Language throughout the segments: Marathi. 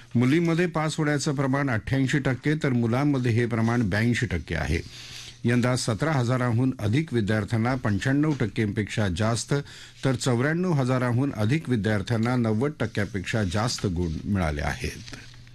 मुलींमध्ये पास होण्याचं प्रमाण 88% तर मुलांमध्ये हे प्रमाण 82% आहे. यंदा 17,000हून अधिक विद्यार्थ्यांना 95%पेक्षा जास्त तर 94,000हून अधिक विद्यार्थ्यांना 90%पेक्षा जास्त गुण मिळाले आहेत.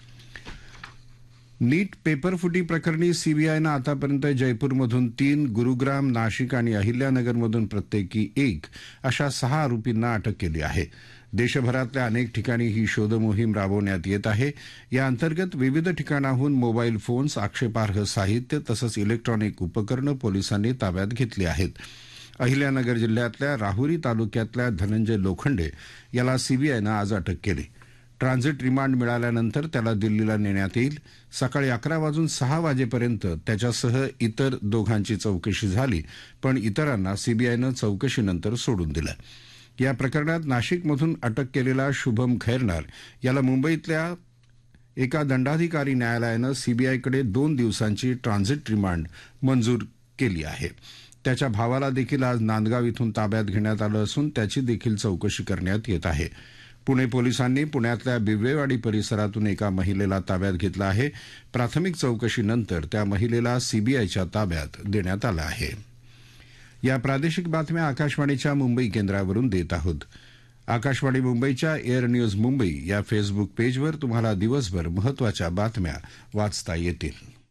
नीट पेपरफुटी प्रकरणी सीबीआयनं आतापर्यंत जयपूरमधून 3, गुरुग्राम, नाशिक आणि अहिल्यानगरमधून प्रत्येकी 1 अशा 6 आरोपींना अटक केली आहे. देशभरातल्या अनेक ठिकाणी ही शोधमोहीम राबवण्यात येत आहे. या अंतर्गत विविध ठिकाणाहून मोबाईल फोन्स, आक्षेपार्ह साहित्य तसंच इलेक्ट्रॉनिक उपकरणं पोलिसांनी ताब्यात घेतली आहेत. अहिल्यानगर जिल्ह्यातल्या राहुरी तालुक्यातल्या धनंजय लोखंडे याला सीबीआयनं आज अटक केली. ट्रान्झिट रिमांड मिळाल्यानंतर त्याला दिल्लीला नेण्यात येईल. सकाळी 11 वाजेपर्यंत त्याच्यासह इतर दोघांची चौकशी झाली, पण इतरांना सीबीआयनं चौकशीनंतर सोडून दिलं. या प्रकरणात नाशिकमधून अटक केलेला शुभम खैरनार याला मुंबईतल्या एका दंडाधिकारी न्यायालयानं सीबीआयकडे 2 दिवसांची ट्रान्झिट रिमांड मंजूर केली आहे. त्याच्या भावाला देखील आज नांदगाव इथून ताब्यात घेण्यात आलं असून त्याची देखील चौकशी करण्यात येत आहे. पुणे पोलिसांनी पुण्यातल्या बिबवेवाडी परिसरातून एका महिलेला ताब्यात घेतलं आहे. प्राथमिक चौकशीनंतर त्या महिलेला सीबीआयच्या ताब्यात देण्यात आलं आहे. या प्रादेशिक बातम्या आकाशवाणीच्या मुंबई केंद्रावरून देत आहोत. आकाशवाणी मुंबईच्या एअर न्यूज मुंबई या फेसबुक पेजवर तुम्हाला दिवसभर महत्त्वाच्या बातम्या वाचता येतील.